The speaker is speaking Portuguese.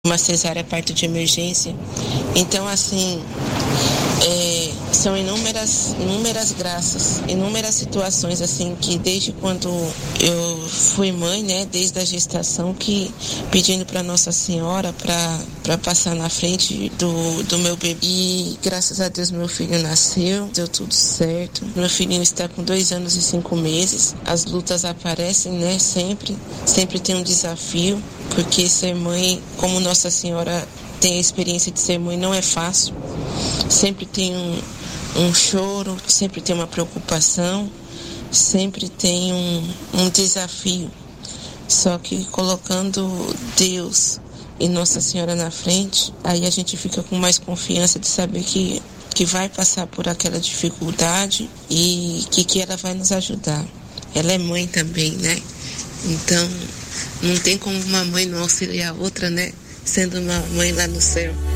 uma cesárea parto de emergência. Então, assim, são inúmeras graças, inúmeras situações, assim, que desde quando eu fui mãe, né, desde a gestação, que pedindo para Nossa Senhora para passar na frente do meu bebê. E graças a Deus meu filho nasceu, deu tudo certo. Meu filhinho está com 2 anos e 5 meses. As lutas aparecem, né, sempre tem um desafio, porque ser mãe, como Nossa Senhora tem a experiência de ser mãe, não é fácil. Sempre tem um choro, sempre tem uma preocupação, sempre tem um desafio. Só que colocando Deus e Nossa Senhora na frente, aí a gente fica com mais confiança de saber que vai passar por aquela dificuldade e que ela vai nos ajudar. Ela é mãe também, né? Então, não tem como uma mãe não auxiliar a outra, né? Sendo uma mãe lá no céu.